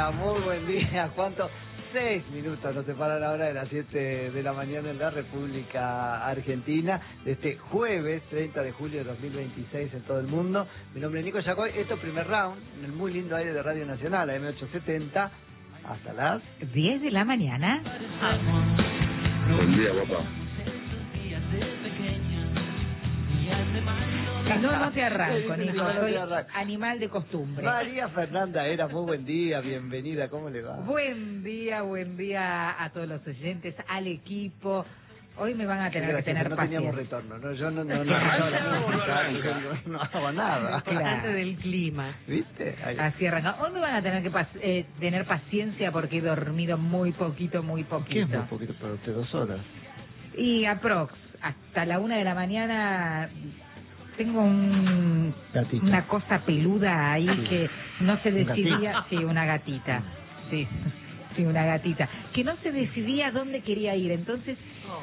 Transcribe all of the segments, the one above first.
muy buen día. ¿Cuánto? 6 minutos nos separan la hora de las 7 de la mañana en la República Argentina, de este jueves 30 de julio de 2026 en todo el mundo. Mi nombre es Nico Yacoy, esto es Primer Round, en el muy lindo aire de Radio Nacional, AM870, hasta las 10 de la mañana. Buen día, papá. No te arranco, Sí, Nico, no soy te arranco. animal de costumbre. María Fernanda Era, muy buen día, bienvenida, ¿cómo le va? Buen día a todos los oyentes, al equipo. Hoy me van a tener que tener no paciencia. teníamos retorno, ¿no? Yo no hago nada. Claro. del clima. ¿Viste? Ahí. Así arranca. Hoy me van a tener que tener paciencia porque he dormido muy poquito. ¿Qué es muy poquito para usted? 2 horas. Y aprox, hasta la 1 de la mañana tengo Gatita. una cosa peluda ahí Sí. que no se ¿Un decidía. gatito? Sí, una gatita. Sí, una gatita. Que no se decidía a dónde quería ir. Entonces,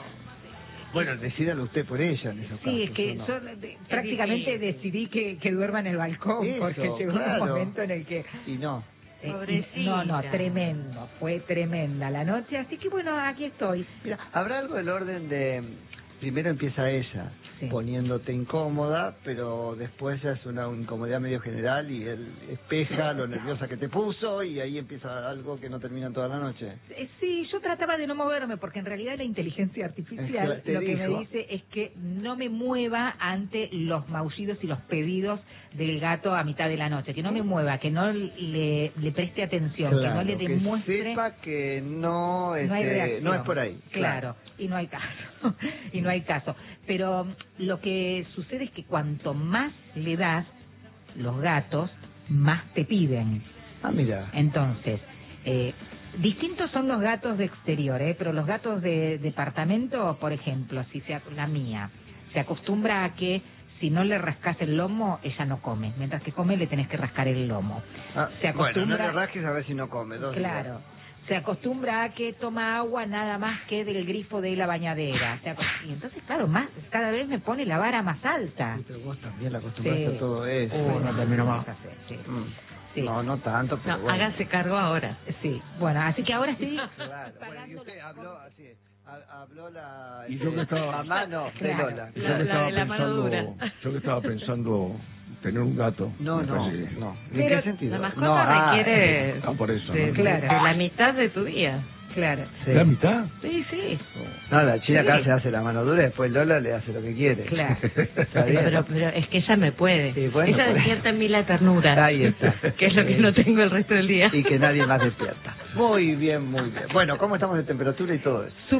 Bueno, decídalo usted por ella en esos casos. sí, es que ¿no? yo prácticamente decidí que duerma en el balcón Eso, porque llegó claro. un momento en el que... Y no. Pobrecita. No, tremendo. Fue tremenda la noche. Así que bueno, aquí estoy. Mira, habrá algo del orden de... Primero empieza ella, Sí. poniéndote incómoda, pero después ya es una incomodidad medio general y él espeja lo nerviosa que te puso y ahí empieza algo que no termina toda la noche. Sí, yo trataba de no moverme porque en realidad la inteligencia artificial Es que lo te que me dijo. dice es que no me mueva ante los maullidos y los pedidos del gato a mitad de la noche, que no me mueva, que no le preste atención, que no le demuestre... que sepa que no, no hay reacción. no es por ahí. Claro, y no hay caso. Y no hay caso. Pero lo que sucede es que cuanto más le das, los gatos más te piden. Ah, mira. Entonces, distintos son los gatos de exterior, pero los gatos de departamento, por ejemplo, la mía, se acostumbra a que si no le rascas el lomo, ella no come. Mientras que come, le tenés que rascar el lomo. Se acostumbra... Bueno, no le rasques a ver si no come. Claro. Se acostumbra a que toma agua nada más que del grifo de la bañadera. Y entonces, claro, cada vez me pone la vara más alta. Sí, pero vos también la acostumbraste Sí. a todo eso. No termino más. Sí. Sí. No tanto, pero No, bueno. hágase cargo ahora. Sí, bueno, así que ahora estoy Claro. Bueno, y pagando usted la- habló así. Habló la... Y yo que estaba- mamá no, de Claro. Lola. Yo La que estaba de la mano dura. yo que estaba pensando tener un gato. No. me parece que- ¿En Pero qué sentido? La mascota No, requiere por eso. de, ¿no? Claro. de la mitad de tu día. Claro. sí. ¿La mitad? Sí, sí. No, la china acá Sí. se hace la mano dura y después Lola le hace lo que quiere. Claro. Está bien. Pero es que ella me puede. Sí, bueno, ella pues. despierta en mí la ternura. Ahí está. Que es lo que no tengo el resto del día. Y que nadie más despierta. Muy bien, muy bien. Bueno, ¿cómo estamos de temperatura y todo eso?